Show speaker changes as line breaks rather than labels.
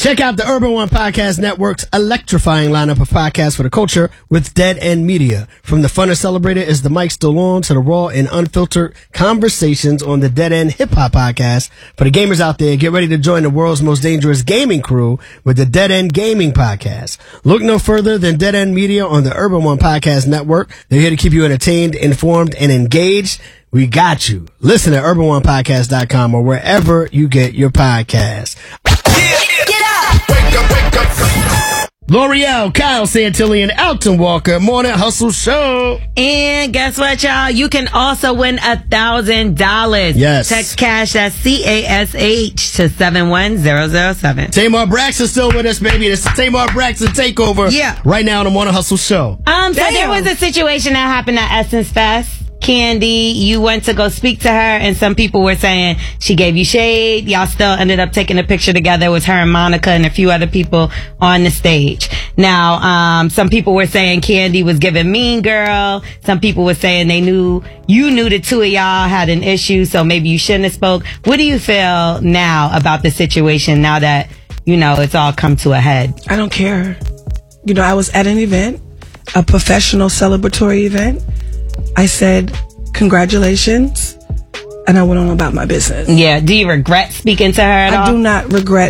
Check out the Urban One Podcast Network's electrifying lineup of podcasts for the culture with Dead End Media. From the fun and celebrated Is the Mic Still On to the raw and unfiltered conversations on the Dead End Hip Hop Podcast. For the gamers out there, get ready to join the world's most dangerous gaming crew with the Dead End Gaming Podcast. Look no further than Dead End Media on the Urban One Podcast Network. They're here to keep you entertained, informed, and engaged. We got you. Listen at urbanonepodcast.com or wherever you get your podcasts. L'Oreal, Kyle Santilli, and Alton Walker, Morning Hustle Show.
And guess what, y'all? You can also win $1,000.
Yes.
Text cash, that's CASH to 71007.
Tamar Braxton still with us, baby. It's the Tamar Braxton Takeover.
Yeah.
Right now on the Morning Hustle Show.
So there was a situation that happened at Essence Fest. Candy, you went to go speak to her, and some people were saying she gave you shade. Y'all still ended up taking a picture together with her and Monica and a few other people on the stage. Now, some people were saying Candy was giving Mean Girl. Some people were saying you knew the two of y'all had an issue, so maybe you shouldn't have spoke. What do you feel now about the situation now that, it's all come to a head?
I don't care. I was at an event, a professional celebratory event. I said, congratulations, and I went on about my business.
Yeah. Do you regret speaking to her at all?
I do not regret